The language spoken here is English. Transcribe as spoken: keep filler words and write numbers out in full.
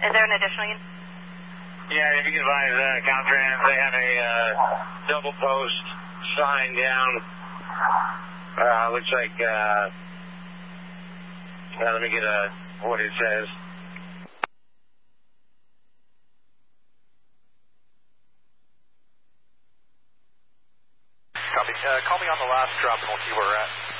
Is there an additional unit? Yeah, if you can advise uh, Caltrans, they have a uh, double post sign down. Uh, looks like, uh, uh, let me get uh, what it says. Copy. Uh, call me on the last drop and we'll see where we're at.